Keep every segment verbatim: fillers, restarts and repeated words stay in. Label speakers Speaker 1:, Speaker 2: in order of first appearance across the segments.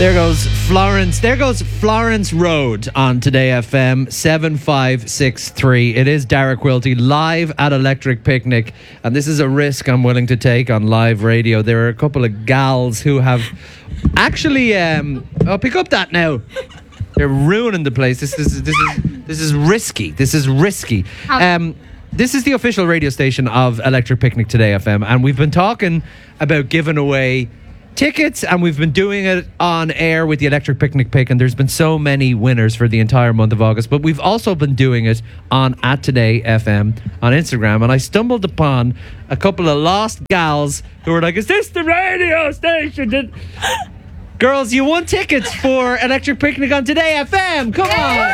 Speaker 1: There goes Florence. There goes Florence Road on Today F M seven five six three. It is Derek Wilty live at Electric Picnic, and this is a risk I'm willing to take on live radio. There are a couple of gals who have actually. Um, oh, pick up that now. They're ruining the place. This is this is this is risky. This is risky. Um, this is the official radio station of Electric Picnic Today F M, and we've been talking about giving away tickets, and we've been doing it on air with the Electric Picnic Pick, and there's been so many winners for the entire month of August. But we've also been doing it on at Today F M on Instagram, and I stumbled upon a couple of lost gals who were like, "Is this the radio station?" Did- Girls, you won tickets for Electric Picnic on Today F M. Come on.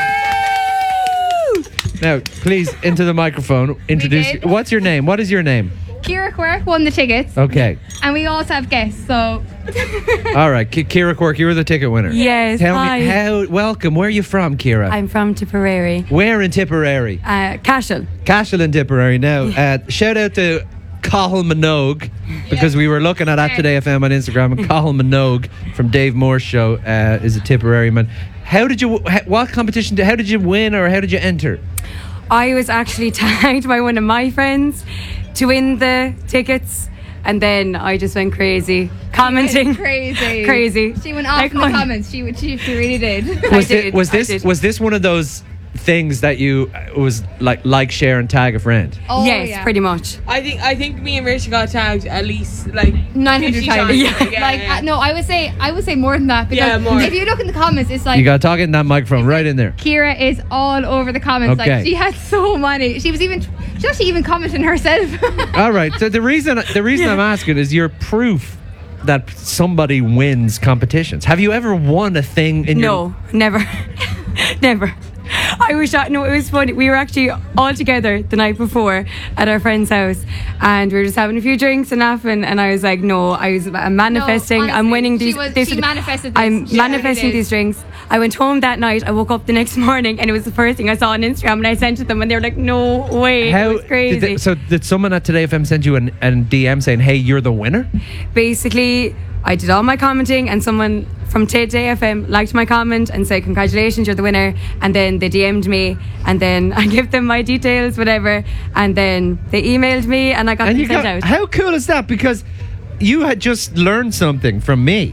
Speaker 1: Now, please, into the microphone. Introduce.
Speaker 2: did.
Speaker 1: What's your name? What is your name?
Speaker 2: Kira Quirk won the tickets.
Speaker 1: Okay.
Speaker 2: And we also have guests, so...
Speaker 1: All right, Ki- Kira Quirk, you were the ticket winner.
Speaker 3: Yes,
Speaker 1: Tell
Speaker 3: hi.
Speaker 1: me how. Welcome. Where are you from, Kira?
Speaker 3: I'm from Tipperary.
Speaker 1: Where in Tipperary?
Speaker 3: Uh, Cashel.
Speaker 1: Cashel in Tipperary. Now, uh, shout out to Cathal Minogue, because we were looking at at Today F M on Instagram, and Cathal Minogue from Dave Moore's show uh, is a Tipperary man. How did you? What competition? Did, how did you win, or how did you enter?
Speaker 3: I was actually tagged by one of my friends to win the tickets, and then I just went crazy commenting.
Speaker 2: Crazy.
Speaker 3: Crazy.
Speaker 2: She went off
Speaker 3: Like,
Speaker 2: in the
Speaker 3: oh.
Speaker 2: comments. She, she, she really did.
Speaker 3: I
Speaker 1: Was, thi-
Speaker 3: did,
Speaker 1: was
Speaker 3: I
Speaker 1: this
Speaker 3: did.
Speaker 1: was this one of those things that you uh, was like like share and tag a friend?
Speaker 2: Oh,
Speaker 3: yes,
Speaker 2: yeah.
Speaker 3: pretty much.
Speaker 4: I think I think me and Rachel got tagged at least like
Speaker 2: nine hundred
Speaker 4: fifty
Speaker 2: times.
Speaker 4: Yeah, yeah,
Speaker 2: like
Speaker 4: yeah.
Speaker 2: uh, no, I would say I would say more than that, because
Speaker 4: Yeah, more.
Speaker 2: if you look in the comments, it's like
Speaker 1: You got to talk in that microphone right in there.
Speaker 2: Kira is all over the comments.
Speaker 1: Okay.
Speaker 2: Like she had so many. She was even she actually even commenting herself.
Speaker 1: All right. So the reason the reason I'm asking is your proof that somebody wins competitions. Have you ever won a thing in your
Speaker 3: No, never. Never. I was shot. No, it was funny. We were actually all together the night before at our friend's house, and we were just having a few drinks and laughing. And I was like, "No, I was I'm manifesting.
Speaker 2: honestly,
Speaker 3: I'm winning
Speaker 2: she
Speaker 3: these.
Speaker 2: was-
Speaker 3: this
Speaker 2: she
Speaker 3: would-
Speaker 2: manifested this.
Speaker 3: I'm
Speaker 2: She
Speaker 3: manifesting
Speaker 2: really did.
Speaker 3: these drinks." I went home that night. I woke up the next morning, and it was the first thing I saw on Instagram. And I sent it to them, and they were like, "No way!"
Speaker 1: How
Speaker 3: it was crazy.
Speaker 1: Did they, so did someone at Today F M send you an, an D M saying, "Hey, you're the winner"?
Speaker 3: Basically, I did all my commenting, and someone from Today F M liked my comment and said, "Congratulations, you're the winner." And then they D M'd me, and then I gave them my details, whatever, and then they emailed me, and I got
Speaker 1: And
Speaker 3: them
Speaker 1: you
Speaker 3: sent
Speaker 1: got,
Speaker 3: out.
Speaker 1: how cool is that? Because you had just learned something from me.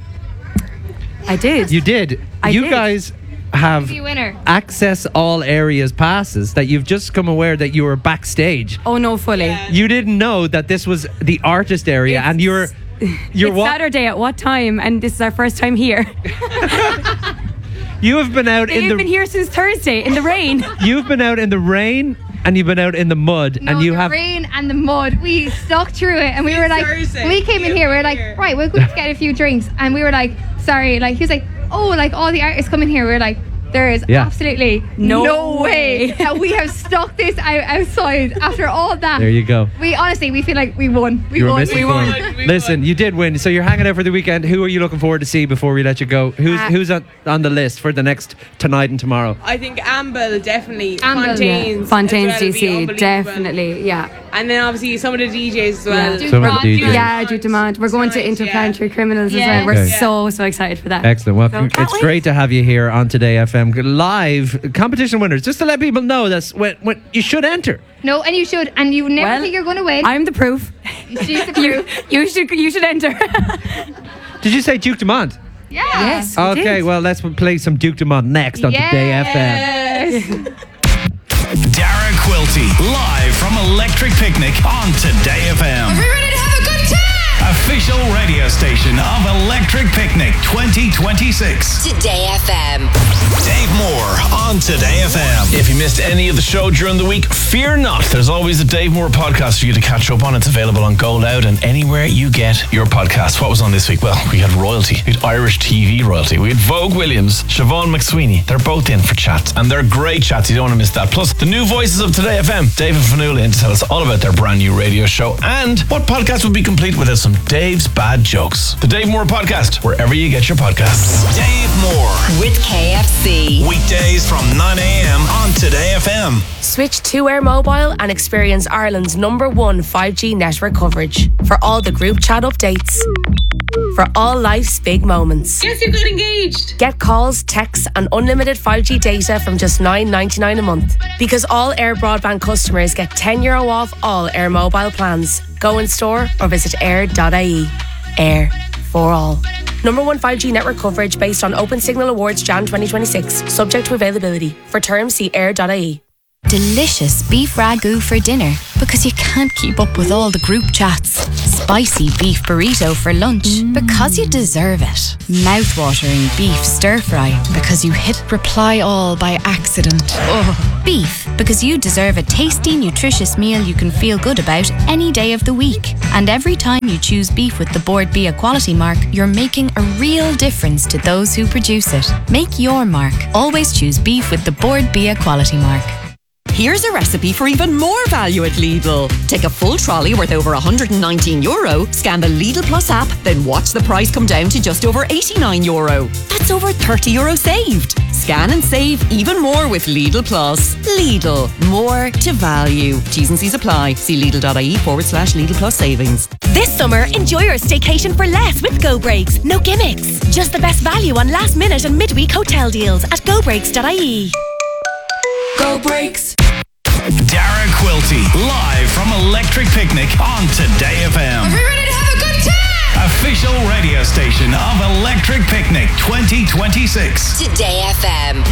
Speaker 3: I did.
Speaker 1: You did.
Speaker 3: I
Speaker 1: you
Speaker 3: did.
Speaker 1: guys have
Speaker 2: Be a winner.
Speaker 1: access all areas passes that you've just come aware that you were backstage.
Speaker 3: Oh no, fully.
Speaker 4: Yeah.
Speaker 1: You didn't know that this was the artist area,
Speaker 3: It's-
Speaker 1: and you're you're
Speaker 3: It's
Speaker 1: what
Speaker 3: Saturday at what time? And this is our first time here.
Speaker 1: you have been out in
Speaker 3: They've
Speaker 1: the
Speaker 3: been here since Thursday in the rain.
Speaker 1: you've been out in the rain, and you've been out in the mud,
Speaker 2: No,
Speaker 1: and you
Speaker 2: the
Speaker 1: have
Speaker 2: rain and the mud. We stuck through it, and we were like,
Speaker 4: Thursday.
Speaker 2: when we came in
Speaker 4: Yeah,
Speaker 2: here, we were
Speaker 4: we're
Speaker 2: like,
Speaker 4: here.
Speaker 2: right, we'll go to get a few drinks, and we were like, sorry, like he was like, oh, like all the artists coming here. We were like, there is
Speaker 1: Yeah.
Speaker 2: absolutely
Speaker 3: No
Speaker 2: no, way
Speaker 3: way.
Speaker 2: that we have stuck this out outside after all that.
Speaker 1: there you go.
Speaker 2: We honestly, we feel like we won. We
Speaker 1: You were
Speaker 2: won.
Speaker 1: missing
Speaker 2: We
Speaker 1: point.
Speaker 2: won.
Speaker 4: We
Speaker 1: Listen,
Speaker 4: won.
Speaker 1: you did win. So you're hanging out for the weekend. Who are you looking forward to see before we let you go? Who's
Speaker 3: Uh,
Speaker 1: who's on, on the list for the next tonight and tomorrow?
Speaker 4: I think Amble definitely.
Speaker 2: Amble,
Speaker 4: Fontaines.
Speaker 3: Fontaines
Speaker 4: as well,
Speaker 3: D
Speaker 4: would be
Speaker 3: C,
Speaker 4: unbelievable.
Speaker 3: definitely, yeah.
Speaker 4: And then obviously some of the D Js as well.
Speaker 3: Yeah.
Speaker 1: Some of the D Js.
Speaker 3: Yeah, due demand. We're going to
Speaker 4: Tonight,
Speaker 3: Interplanetary Criminals
Speaker 2: Yeah.
Speaker 3: as well. We're
Speaker 1: Okay.
Speaker 3: so, so excited for that.
Speaker 1: Excellent. Well,
Speaker 3: So,
Speaker 1: con-
Speaker 3: can't
Speaker 1: it's
Speaker 3: wait.
Speaker 1: great to have you here on Today F M live competition winners. Just to let people know that's when, when you should enter.
Speaker 2: No, and you should, and you never
Speaker 3: Well,
Speaker 2: think you're going to win.
Speaker 3: I'm the proof.
Speaker 2: She's the
Speaker 3: you,
Speaker 2: proof.
Speaker 3: you should you should enter.
Speaker 1: Did you say Duke Dumont?
Speaker 2: Yeah.
Speaker 3: Yes. we
Speaker 1: Okay,
Speaker 3: did.
Speaker 1: well, let's play some Duke Dumont next on Today F M.
Speaker 2: Yes.
Speaker 5: Derek Quilty, live from Electric Picnic on Today F M.
Speaker 6: Are we ready to have a good time?
Speaker 5: Official radio station of Electric Picnic twenty twenty-six.
Speaker 6: Today F M.
Speaker 5: Dave Moore on Today F M. If you missed any of the show during the week, fear not. There's always a Dave Moore podcast for you to catch up on. It's available on Go Loud and anywhere you get your podcast. What was on this week? Well, we had royalty. We had Irish T V royalty. We had Vogue Williams, Siobhan McSweeney. They're both in for chats, and they're great chats. You don't want to miss that. Plus, the new voices of Today F M. Dave and Fanula in to tell us all about their brand new radio show and what podcast would be complete without some Dave's bad jokes. The Dave Moore podcast, wherever you get your podcast. podcasts. Dave Moore
Speaker 6: With K F C.
Speaker 5: weekdays from nine a.m. on Today F M.
Speaker 7: Switch to Air Mobile and experience Ireland's number one five G network coverage for all the group chat updates. For all life's big moments.
Speaker 4: Guess who got engaged?
Speaker 7: Get calls, texts and unlimited five G data from just nine ninety-nine a month. Because all Air broadband customers get ten euro off all Air Mobile plans. Go in store or visit air dot I E. Air for all. Number one five G network coverage based on Open Signal Awards January twenty twenty-six. Subject to availability. For terms, see air dot I E.
Speaker 8: Delicious beef ragu for dinner because you can't keep up with all the group chats. Spicy beef burrito for lunch because you deserve it. Mouth-watering beef stir-fry because you hit reply all by accident. Ugh. Beef because you deserve a tasty, nutritious meal you can feel good about any day of the week. And every time you choose beef with the Board Bia quality mark, you're making a real difference to those who produce it. Make your mark. Always choose beef with the Board Bia quality mark.
Speaker 9: Here's a recipe for even more value at Lidl. Take a full trolley worth over one hundred nineteen euro, scan the Lidl Plus app, then watch the price come down to just over eighty-nine euro. That's over thirty euro saved. Scan and save even more with Lidl Plus. Lidl, more to value. T's and C's apply. See lidl.ie forward slash Lidl Plus savings.
Speaker 10: This summer, enjoy your staycation for less with Go Breaks. No gimmicks. Just the best value on last minute and midweek hotel deals at go breaks dot I E.
Speaker 9: Go Breaks.
Speaker 5: Dara Quilty, live from Electric Picnic on Today F M.
Speaker 6: Are we ready to have a good time?
Speaker 5: Official radio station of Electric Picnic twenty twenty-six.
Speaker 6: Today F M.